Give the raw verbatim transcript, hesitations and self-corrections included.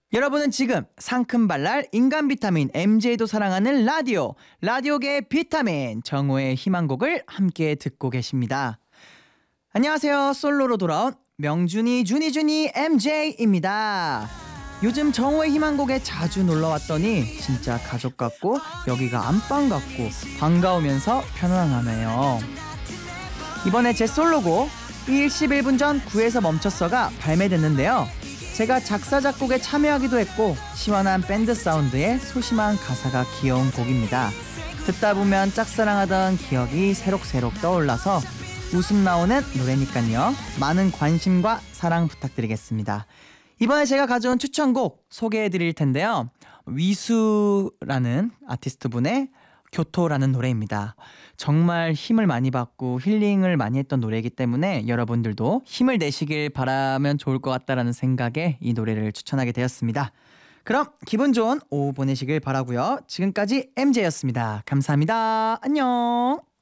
여러분은 지금 상큼발랄 인간 비타민 엠제이도 사랑하는 라디오 라디오계의 비타민 정오의 희망곡을 함께 듣고 계십니다. 안녕하세요. 솔로로 돌아온 명준이 준이준이 엠제이입니다. 요즘 정오의 희망곡에 자주 놀러왔더니 진짜 가족 같고 여기가 안방 같고 반가우면서 편안하네요. 이번에 제 솔로곡 일 십일 분 전 구에서 멈췄어가 발매됐는데요. 제가 작사 작곡에 참여하기도 했고 시원한 밴드 사운드에 소심한 가사가 귀여운 곡입니다. 듣다 보면 짝사랑하던 기억이 새록새록 떠올라서 웃음 나오는 노래니까요. 많은 관심과 사랑 부탁드리겠습니다. 이번에 제가 가져온 추천곡 소개해드릴 텐데요. 위수라는 아티스트분의 교토라는 노래입니다. 정말 힘을 많이 받고 힐링을 많이 했던 노래이기 때문에 여러분들도 힘을 내시길 바라면 좋을 것 같다라는 생각에 이 노래를 추천하게 되었습니다. 그럼 기분 좋은 오후 보내시길 바라고요. 지금까지 엠제이였습니다. 감사합니다. 안녕.